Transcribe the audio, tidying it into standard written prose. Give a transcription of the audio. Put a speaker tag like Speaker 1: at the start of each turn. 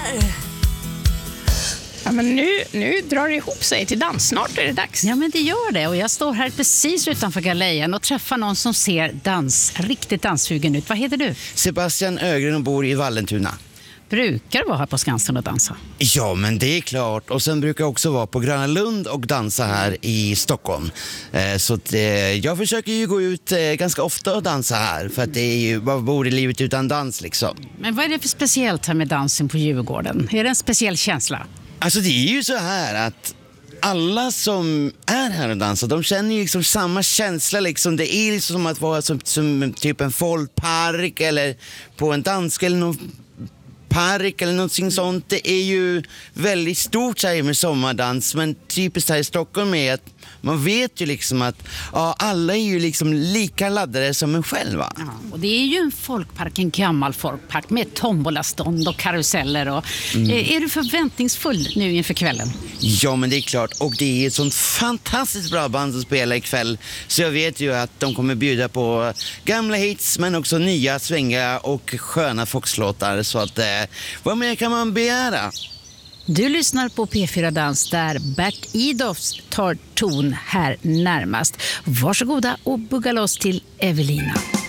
Speaker 1: Ja, men nu drar det ihop sig till dans. Snart är det dags.
Speaker 2: Ja, men det gör det. Och jag står här precis utanför galejen och träffar någon som ser riktigt danssugen ut. Vad heter du?
Speaker 3: Sebastian Ögren och bor i Vallentuna.
Speaker 2: Brukar du vara här på Skansen och dansa?
Speaker 3: Ja, men det är klart. Och sen brukar jag också vara på Gröna Lund och dansa här i Stockholm. Så att, jag försöker ju gå ut ganska ofta och dansa här. För att det är ju, vad bor i livet utan dans liksom?
Speaker 2: Men vad är det för speciellt här med dansen på Djurgården? Är det en speciell känsla?
Speaker 3: Alltså det är ju så här att alla som är här och dansar, de känner ju liksom samma känsla liksom. Det är liksom som att vara som typ en folkpark eller på en dans eller någon park eller någonting sånt. Det är ju väldigt stort så här med sommardans, men typiskt här i Stockholm är att man vet ju liksom att alla är ju liksom lika laddade som en själv.
Speaker 2: Ja, och det är ju en folkpark, en gammal folkpark med tombolastånd och karuseller. Och, är du förväntningsfull nu inför kvällen?
Speaker 3: Ja, men det är klart. Och det är ett sånt fantastiskt bra band som spelar ikväll. Så jag vet ju att de kommer bjuda på gamla hits men också nya, svänga och sköna foxlåtar. Så att vad mer kan man begära?
Speaker 2: Du lyssnar på P4 Dans där Bert Idolfs tar ton här närmast. Varsågoda och bugga loss till Evelina.